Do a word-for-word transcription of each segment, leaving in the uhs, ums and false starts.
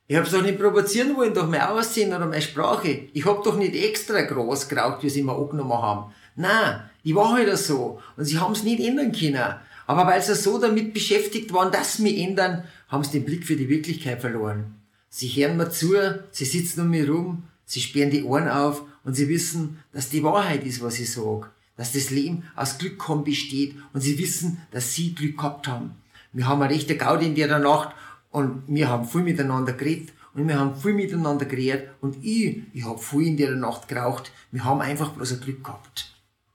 Ich hab's doch nicht provozieren wollen durch mein Aussehen oder meine Sprache. Ich hab doch nicht extra groß geraucht, wie sie mir angenommen haben. Nein, ich war halt so. Und sie haben's nicht ändern können. Aber weil sie so damit beschäftigt waren, dass sie mich ändern, haben sie den Blick für die Wirklichkeit verloren. Sie hören mir zu, sie sitzen um mich rum, sie sperren die Ohren auf und sie wissen, dass die Wahrheit ist, was ich sag. Dass das Leben aus Glück haben besteht und sie wissen, dass sie Glück gehabt haben. Wir haben eine rechte Gaudi in der Nacht und wir haben viel miteinander geredet und wir haben viel miteinander geredet und ich, ich hab viel in der Nacht geraucht. Wir haben einfach bloß ein Glück gehabt.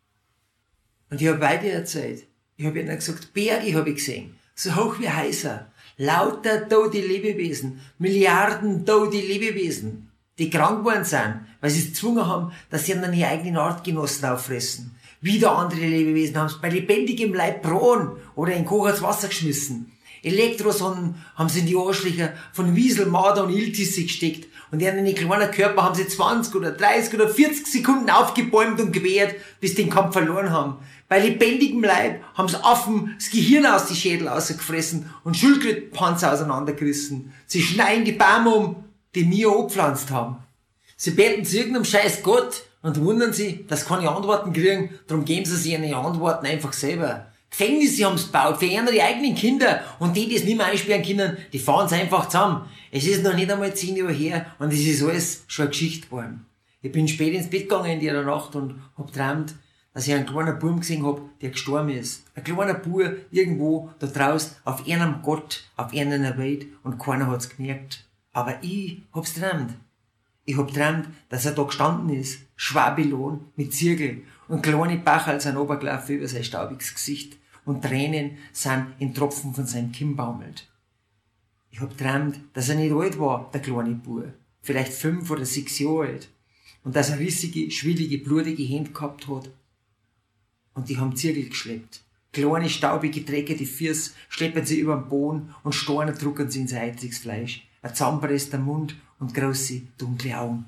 Und ich hab beide erzählt. Ich hab ihnen gesagt, Berge hab ich gesehen, so hoch wie Häuser, lauter tote Lebewesen, Milliarden tote Lebewesen, die krank geworden sind, weil sie es gezwungen haben, dass sie dann ihre eigenen Artgenossen auffressen. Wieder andere Lebewesen haben es bei lebendigem Leib braun oder in kochendes Wasser geschmissen. Elektrosonnen haben sie in die Arschlöcher von Wiesel, Marder und Iltisse gesteckt und in einen kleinen Körper haben sie zwanzig oder dreißig oder vierzig Sekunden aufgebäumt und gewehrt, bis sie den Kampf verloren haben. Bei lebendigem Leib haben sie Affen das Gehirn aus die Schädel rausgefressen und Schildkrötenpanzer auseinandergerissen. Sie schneiden die Bäume um, die wir angepflanzt haben. Sie beten zu irgendeinem scheiß Gott und wundern sich, dass sie keine Antworten kriegen, darum geben sie sich ihre Antworten einfach selber. Gefängnisse haben sie gebaut für ihre eigenen Kinder und die, die es nicht mehr einsperren können, die fahren es einfach zusammen. Es ist noch nicht einmal zehn Jahre her und es ist alles schon eine Geschichte geworden. Ich bin spät ins Bett gegangen in der Nacht und hab geträumt, dass ich einen kleinen Buben gesehen hab, der gestorben ist. Ein kleiner Bub irgendwo da draußen auf einem Gott, auf einer Welt und keiner hat's gemerkt. Aber ich hab's geträumt. Ich hab geträumt, dass er da gestanden ist, Schwabelon mit Zirkel und kleine Bacherl sind runtergelaufen über sein staubiges Gesicht und Tränen sind in Tropfen von seinem Kinn baumelt. Ich hab geträumt, dass er nicht alt war, der kleine Bub, vielleicht fünf oder sechs Jahre alt, und dass er riesige, schwillige, blutige Hände gehabt hat. Und die haben Zirkel geschleppt. Kleine, staubige, dreckige Füße schleppen sie über den Boden und Steine drucken sie in sein eitriges Fleisch. Ein zusammenpresster Mund und große, dunkle Augen.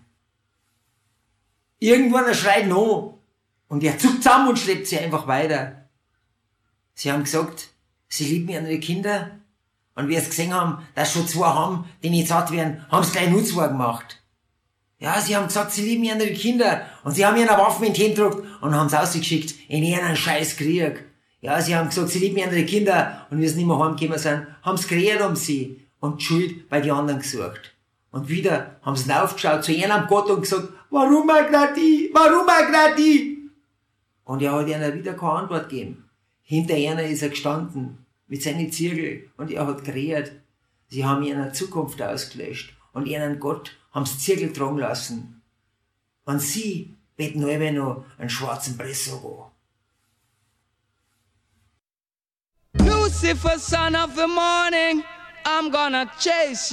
Irgendwann schreit noch und er zuckt zusammen und schleppt sie einfach weiter. Sie haben gesagt, sie lieben ihre Kinder und wie sie gesehen haben, dass schon zwei haben, die nicht satt werden, haben sie gleich nur zwei gemacht. Ja, sie haben gesagt, sie lieben ihre Kinder und sie haben ihre Waffen in die Hände gedruckt und haben sie ausgeschickt in ihren scheiß Krieg. Ja, sie haben gesagt, sie lieben ihre Kinder und wie sie nicht mehr heimgekommen sind, haben sie geredet um sie und die Schuld bei den anderen gesucht. Und wieder haben sie aufgeschaut zu ihrem Gott und gesagt, warum er grad die? Warum er grad die? Und er hat ihnen wieder keine Antwort gegeben. Hinter ihnen ist er gestanden mit seinen Zirkel und er hat geredet. Sie haben ihre Zukunft ausgelöscht und ihren Gott haben sie Zirkel tragen lassen. Und sie beten alle noch einen schwarzen Bresso. Lucifer, son of the morning, I'm gonna chase you.